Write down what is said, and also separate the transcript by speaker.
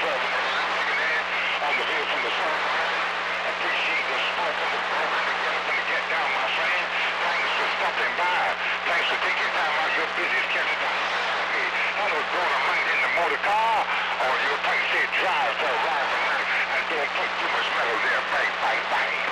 Speaker 1: On the hill from the sun. Appreciate the smoke and the program to get up and to get down, my friend. Thanks for stopping by. Thanks for taking time out your busy schedule to me. I was going a month in the motor car, or your tank said drive to arrive tonight, and don't put too much metal there.